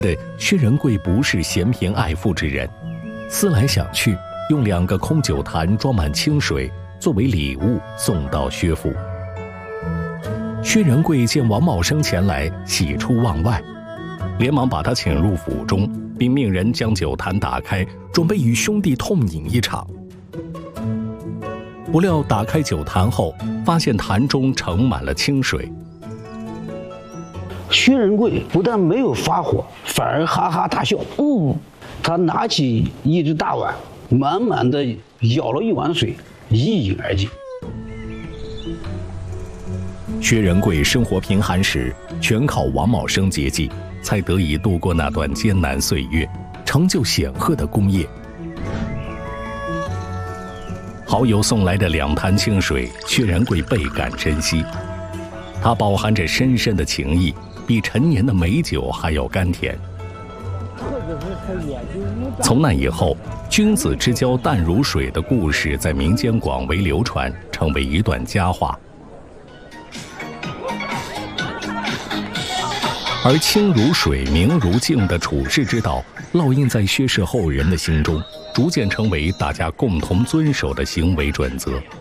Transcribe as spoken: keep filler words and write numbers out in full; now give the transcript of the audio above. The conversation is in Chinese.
的薛仁贵不是嫌贫爱富之人，思来想去，用两个空酒坛装满清水，作为礼物送到薛府。薛仁贵见王茂生前来，喜出望外，连忙把他请入府中，并命人将酒坛打开，准备与兄弟痛饮一场。不料打开酒坛后，发现坛中盛满了清水。 薛仁贵不但没有发火，反而哈哈大笑。嗯，他拿起一只大碗，满满的舀了一碗水，一饮而尽。 薛仁贵生活贫寒时，全靠王茂生接济，才得以度过那段艰难岁月，成就显赫的功业。好友送来的两坛清水，薛仁贵倍感珍惜，它饱含着深深的情谊，比陈年的美酒还要甘甜。从那以后，君子之交淡如水的故事在民间广为流传，成为一段佳话。而清如水、明如镜的处世之道，烙印在薛氏后人的心中，逐渐成为大家共同遵守的行为准则。